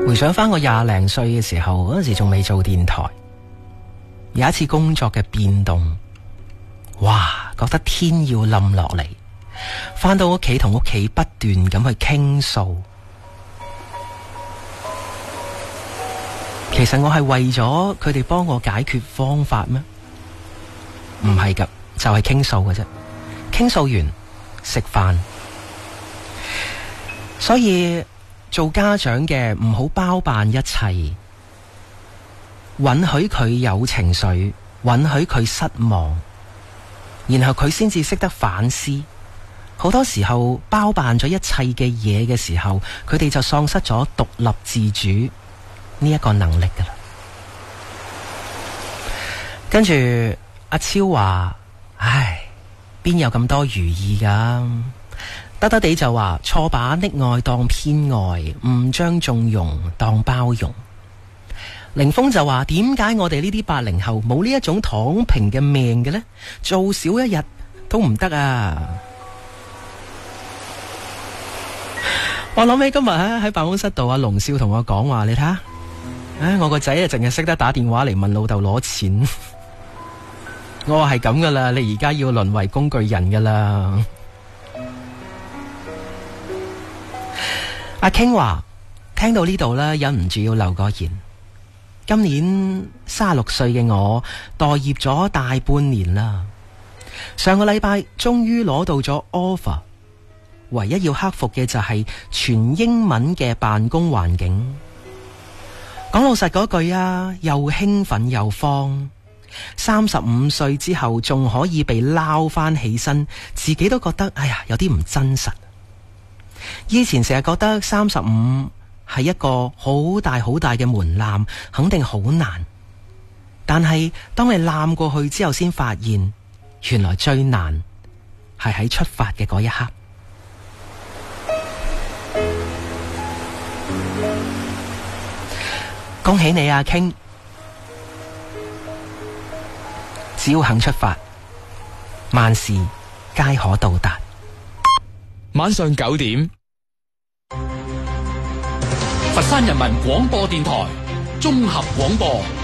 回想翻我20零歲嘅時候，嗰陣時仲未做電台，有一次工作嘅變動，哇，覺得天要冧落嚟，翻到屋企同屋企不斷咁去傾訴。其實我係為咗佢哋幫我解決方法咩？唔係噶，就係傾訴嘅啫。傾訴完食飯，所以做家長嘅唔好包辦一切，允許佢有情緒，允許佢失望，然後佢先至識得反思。好多時候包辦咗一切嘅嘢嘅時候，佢哋就喪失咗獨立自主呢一個能力噶啦。跟住阿超話：唉，邊有咁多如意噶？得得地就話錯把溺愛當偏愛，唔將縱容當包容。凌峰就話：點解我哋呢啲80後冇呢一種躺平嘅命嘅呢？做少一日都唔得啊！我諗起今日喺辦公室度，阿龍少同我講話，你睇下，我個仔啊，淨係識得打電話嚟問老豆攞錢。我話係咁噶啦，你而家要淪為工具人噶啦。阿 King 話聽到呢度咧，忍唔住要留個言。今年36歲嘅我，待業咗大半年啦。上個禮拜終於攞到咗 offer， 唯一要克服嘅就係全英文嘅辦公環境。講老實嗰句啊，又興奮又慌。35歲之後仲可以被撈翻起身，自己都覺得哎呀有啲唔真實。以前成日覺得35係一個好大好大嘅門檻，肯定好難。但係當你攬過去之後，先發現原來最難係喺出發嘅嗰一刻。恭喜你啊 King， 只要肯出發，萬事皆可到達。 晚上9點，佛山人民廣播電台綜合廣播。